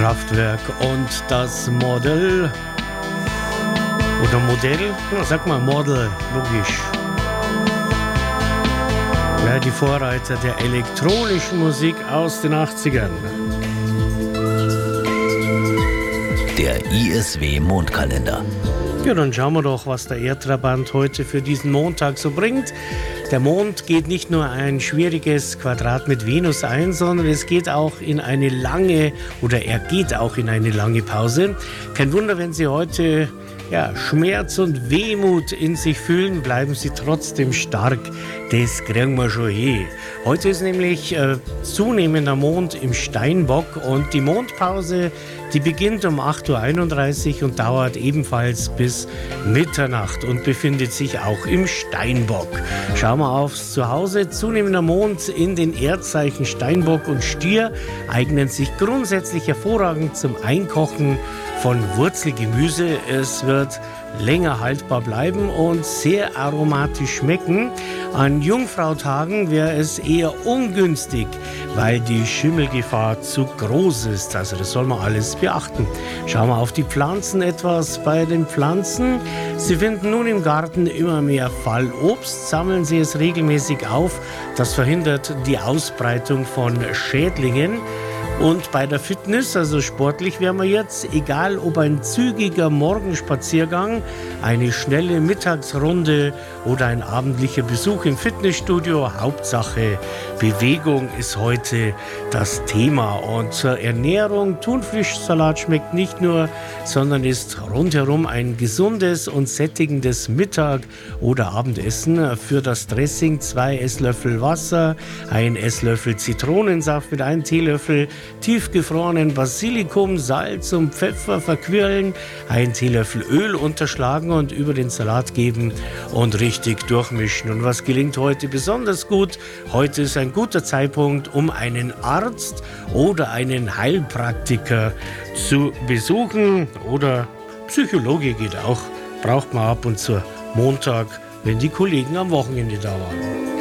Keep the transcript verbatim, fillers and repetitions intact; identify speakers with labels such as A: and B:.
A: Kraftwerk und das Model oder Modell, ja, sag mal Model, logisch. Ja, die Vorreiter der elektronischen Musik aus den achtzigern.
B: Der I S W-Mondkalender.
A: Ja, dann schauen wir doch, was der Erdtrabant heute für diesen Montag so bringt. Der Mond geht nicht nur ein schwieriges Quadrat mit Venus ein, sondern es geht auch in eine lange, oder er geht auch in eine lange Pause. Kein Wunder, wenn Sie heute ja, Schmerz und Wehmut in sich fühlen, bleiben Sie trotzdem stark. Das kriegen wir schon hin. Heute ist nämlich äh, zunehmender Mond im Steinbock und die Mondpause, die beginnt um acht Uhr einunddreißig und dauert ebenfalls bis Mitternacht und befindet sich auch im Steinbock. Schauen wir aufs Zuhause. Zunehmender Mond in den Erdzeichen Steinbock und Stier eignen sich grundsätzlich hervorragend zum Einkochen von Wurzelgemüse. Es wird länger haltbar bleiben und sehr aromatisch schmecken. An Jungfrautagen wäre es eher ungünstig, weil die Schimmelgefahr zu groß ist. Also das soll man alles beachten. Schauen wir auf die Pflanzen etwas bei den Pflanzen. Sie finden nun im Garten immer mehr Fallobst. Sammeln Sie es regelmäßig auf. Das verhindert die Ausbreitung von Schädlingen. Und bei der Fitness, also sportlich wären wir jetzt, egal ob ein zügiger Morgenspaziergang, eine schnelle Mittagsrunde oder ein abendlicher Besuch im Fitnessstudio, Hauptsache Bewegung ist heute das Thema. Und zur Ernährung, Thunfischsalat schmeckt nicht nur, sondern ist rundherum ein gesundes und sättigendes Mittag- oder Abendessen. Für das Dressing zwei Esslöffel Wasser, ein Esslöffel Zitronensaft mit einem Teelöffel tiefgefrorenen Basilikum, Salz und Pfeffer verquirlen, einen Teelöffel Öl unterschlagen und über den Salat geben und richtig durchmischen. Und was gelingt heute besonders gut? Heute ist ein guter Zeitpunkt, um einen Arzt oder einen Heilpraktiker zu besuchen oder Psychologe geht auch, braucht man ab und zu Montag, wenn die Kollegen am Wochenende da waren.